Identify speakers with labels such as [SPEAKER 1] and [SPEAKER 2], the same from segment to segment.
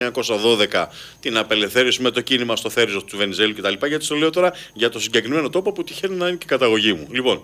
[SPEAKER 1] 1912 την απελευθέρωση με το κίνημα στο Θέριζο του Βενιζέλου κτλ. Γιατί το λέω τώρα για το συγκεκριμένο τόπο που τυχαίνει να είναι και η καταγωγή μου. Λοιπόν,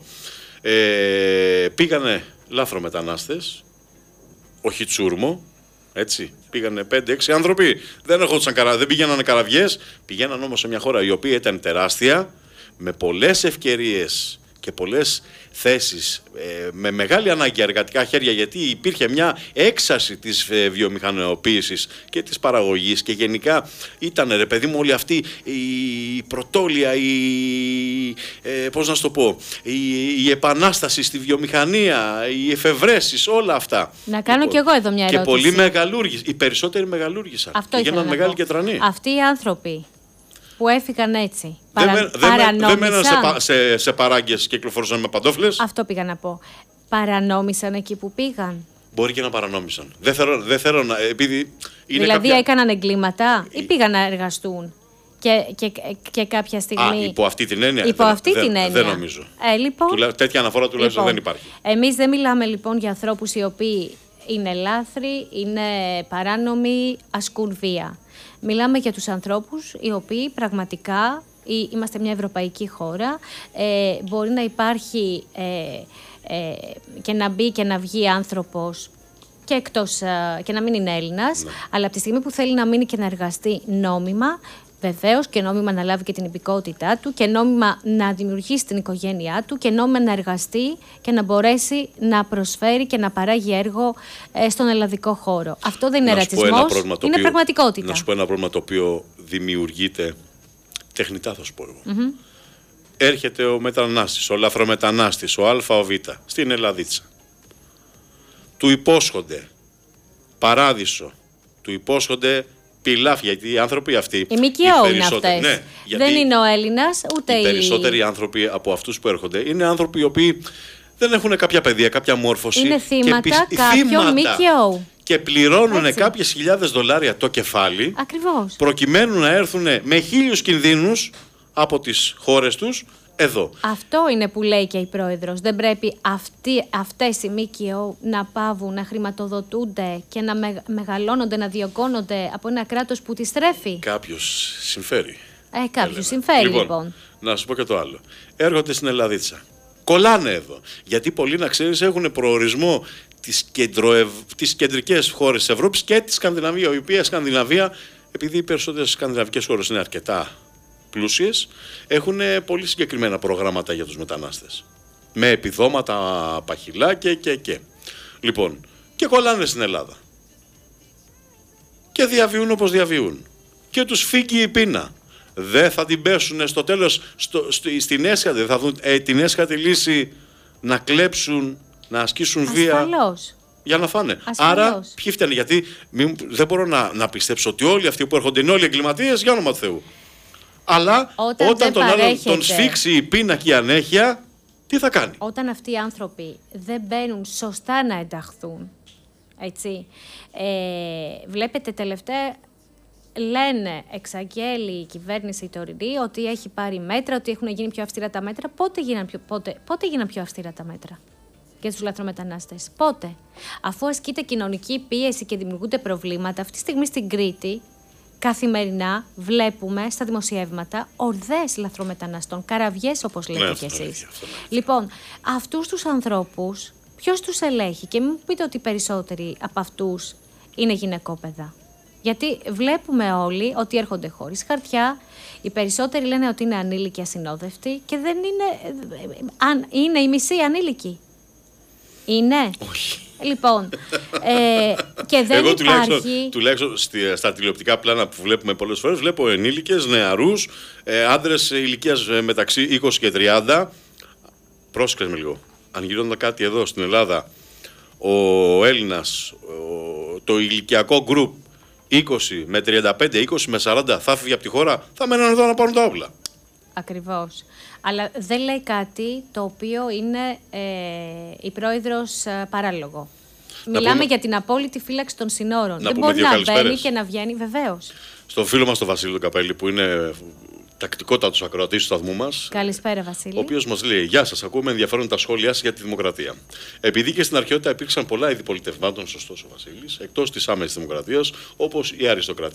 [SPEAKER 1] πήγανε λάθρομετανάστες, όχι τσούρμο, έτσι. Πήγανε 5-6 άνθρωποι, δεν πήγαιναν καραβιές, πηγαίναν όμως σε μια χώρα η οποία ήταν τεράστια, με πολλές ευκαιρίες και πολλές θέσεις, με μεγάλη ανάγκη εργατικά χέρια, γιατί υπήρχε μια έξαρση της βιομηχανοποίησης και της παραγωγής και γενικά ήταν, ρε παιδί μου, όλη αυτή η πρωτόλια, πώς να σου το πω, η επανάσταση στη βιομηχανία, οι εφευρέσεις, όλα αυτά.
[SPEAKER 2] Να κάνω λοιπόν, κι εγώ εδώ μια ερώτηση.
[SPEAKER 1] Και πολλοί μεγαλούργοι, οι περισσότεροι μεγαλούργησαν.
[SPEAKER 2] Αυτό
[SPEAKER 1] πήγαιναν μεγάλοι και τρανοί.
[SPEAKER 2] Αυτοί οι άνθρωποι που έφυγαν έτσι,
[SPEAKER 1] δεν μέναν σε παράγκες και κυκλοφορούσαν με παντόφλες.
[SPEAKER 2] Αυτό πήγα να πω. Παρανόμησαν εκεί που πήγαν.
[SPEAKER 1] Μπορεί και να παρανόμησαν. Δεν θέλω να... Επειδή είναι
[SPEAKER 2] δηλαδή έκαναν εγκλήματα ή πήγαν να εργαστούν και κάποια στιγμή...
[SPEAKER 1] υπό αυτή την έννοια. Δεν νομίζω.
[SPEAKER 2] Λοιπόν,
[SPEAKER 1] τέτοια αναφορά τουλάχιστον δεν υπάρχει.
[SPEAKER 2] Εμείς δεν μιλάμε λοιπόν για ανθρώπους οι οποίοι είναι λάθροι, είναι παράνομοι, ασκούν βία. Μιλάμε για τους ανθρώπους οι οποίοι πραγματικά, είμαστε μια ευρωπαϊκή χώρα, μπορεί να υπάρχει και να μπει και να βγει άνθρωπος και εκτός, και να μην είναι Έλληνας, ναι. Αλλά από τη στιγμή που θέλει να μείνει και να εργαστεί νόμιμα, βεβαίως και νόμιμα να λάβει και την υπηκότητά του και νόμιμα να δημιουργήσει την οικογένειά του και νόμιμα να εργαστεί και να μπορέσει να προσφέρει και να παράγει έργο στον ελλαδικό χώρο. Αυτό δεν είναι ρατσισμός, είναι πραγματικότητα.
[SPEAKER 1] Να σου πω ένα πρόβλημα το οποίο δημιουργείται τεχνητά, θα σου πω εγώ. Έρχεται ο μετανάστης, ο λαθρομετανάστης, ο Α, ο Β, στην Ελλαδίτσα. Του υπόσχονται παράδεισο, του υπόσχονται πιλάφια, γιατί οι άνθρωποι αυτοί...
[SPEAKER 2] Οι ΜΚΟ είναι αυτές.
[SPEAKER 1] Ναι,
[SPEAKER 2] δεν είναι ο Έλληνας, ούτε οι...
[SPEAKER 1] περισσότεροι άνθρωποι από αυτούς που έρχονται είναι άνθρωποι οι οποίοι δεν έχουν κάποια παιδεία, κάποια μόρφωση.
[SPEAKER 2] Είναι θύματα κάποιων ΜΚΟ.
[SPEAKER 1] Και πληρώνουν κάποιες χιλιάδες δολάρια το κεφάλι.
[SPEAKER 2] Ακριβώς.
[SPEAKER 1] Προκειμένου να έρθουν με 1000 κινδύνους από τις χώρες τους εδώ.
[SPEAKER 2] Αυτό είναι που λέει και η πρόεδρος. Δεν πρέπει αυτές οι ΜΚΟ να πάβουν, να χρηματοδοτούνται και να μεγαλώνονται, να διωγγώνονται από ένα κράτος που τις τρέφει.
[SPEAKER 1] Κάποιος συμφέρει.
[SPEAKER 2] Κάποιος συμφέρει λοιπόν.
[SPEAKER 1] Να σου πω και το άλλο. Έρχονται στην Ελλαδίτσα. Κολλάνε εδώ. Γιατί πολλοί, να ξέρεις, έχουν προορισμό τις κεντρικές χώρες της Ευρώπης και τη Σκανδιναβία. Η οποία Σκανδιναβία, επειδή οι περισσότερες σκανδιναβικές χώρες είναι αρκετά πλούσιες, έχουν πολύ συγκεκριμένα προγράμματα για τους μετανάστες. Με επιδόματα παχυλά και. Λοιπόν, και κολλάνε στην Ελλάδα. Και διαβιούν όπως διαβιούν. Και τους φύγει η πείνα. Δεν θα την πέσουν στο τέλος στην έσχατη, θα δουν την έσχατη λύση να κλέψουν, να ασκήσουν βία.
[SPEAKER 2] Ασφαλώς.
[SPEAKER 1] Για να φάνε.
[SPEAKER 2] Ασφαλώς.
[SPEAKER 1] Άρα, ποιοι φταίνουν, γιατί δεν μπορώ να πιστέψω ότι όλοι αυτοί που έρχονται είναι όλοι εγκληματίες, για όνομα του Θεού. Αλλά όταν τον άλλον τον σφίξει η πείνα και η ανέχεια, τι θα κάνει?
[SPEAKER 2] Όταν αυτοί οι άνθρωποι δεν μπαίνουν σωστά να ενταχθούν, έτσι, βλέπετε τελευταία λένε, εξαγγέλει η κυβέρνηση η τωρινή ότι έχει πάρει μέτρα, ότι έχουν γίνει πιο αυστηρά τα μέτρα. Πότε γίναν πιο αυστηρά τα μέτρα για τους λαθρομετανάστες? Πότε? Αφού ασκείται κοινωνική πίεση και δημιουργούνται προβλήματα, αυτή τη στιγμή στην Κρήτη καθημερινά βλέπουμε στα δημοσιεύματα ορδές λαθρομεταναστών, καραβιές όπως λέτε κι εσείς. Λοιπόν, αυτούς τους ανθρώπους ποιος τους ελέγχει? Και μην μου πείτε ότι οι περισσότεροι από αυτούς είναι γυναικόπαιδα. Γιατί βλέπουμε όλοι ότι έρχονται χωρίς χαρτιά, οι περισσότεροι λένε ότι είναι ανήλικοι ασυνόδευτοι και δεν είναι... είναι οι μισοί ανήλικοι. Είναι.
[SPEAKER 1] Όχι.
[SPEAKER 2] Λοιπόν, και δεν
[SPEAKER 1] εγώ
[SPEAKER 2] υπάρχει...
[SPEAKER 1] τουλάχιστον στα τηλεοπτικά πλάνα που βλέπουμε πολλές φορές, βλέπω ενήλικες, νεαρούς, άντρες ηλικίας μεταξύ 20 και 30. Πρόσεξε με λίγο. Αν γινόταν κάτι εδώ στην Ελλάδα, ο Έλληνας, το ηλικιακό γκρουπ 20 με 35, 20 με 40 θα φύγει από τη χώρα, θα μένουν εδώ να πάρουν τα όπλα. Ακριβώς.
[SPEAKER 2] Αλλά δεν λέει κάτι το οποίο είναι η πρόεδρος παράλογο. Μιλάμε για την απόλυτη φύλαξη των συνόρων. Δεν μπορεί να μπαίνει και να βγαίνει, βεβαίως.
[SPEAKER 1] Στον φίλο μας τον Βασίλη τον Καπέλη, που είναι τακτικότατος ακροατής του σταθμού μας.
[SPEAKER 2] Καλησπέρα, Βασίλη.
[SPEAKER 1] Ο οποίος μας λέει: Γεια σας, ακούμε ενδιαφέρον τα σχόλιά σας για τη δημοκρατία. Επειδή και στην αρχαιότητα υπήρξαν πολλά είδη πολιτευμάτων, σωστός ο Βασίλης, εκτός της άμεσης δημοκρατίας, όπως η αριστοκρατία.